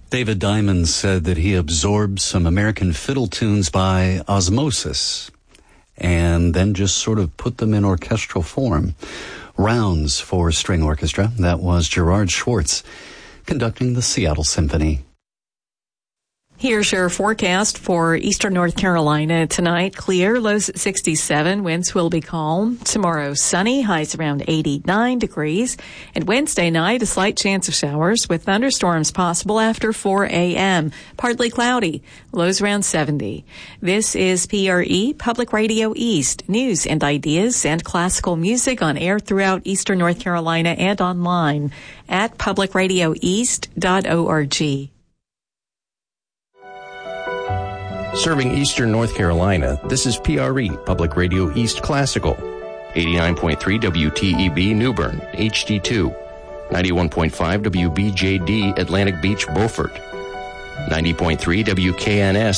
David Diamond said that he absorbed some American fiddle tunes by osmosis and then just sort of put them in orchestral form. Rounds for String Orchestra. That was Gerard Schwartz conducting the Seattle Symphony. Here's your forecast for eastern North Carolina tonight. Clear, lows at 67. Winds will be calm. Tomorrow, sunny, highs around 89 degrees. And Wednesday night, a slight chance of showers with thunderstorms possible after 4 a.m. Partly cloudy, lows around 70. This is PRE, Public Radio East. News and ideas and classical music on air throughout eastern North Carolina and online at publicradioeast.org. Serving eastern North Carolina, this is PRE, Public Radio East Classical. 89.3 WTEB New Bern, HD2. 91.5 WBJD Atlantic Beach, Beaufort. 90.3 WKNS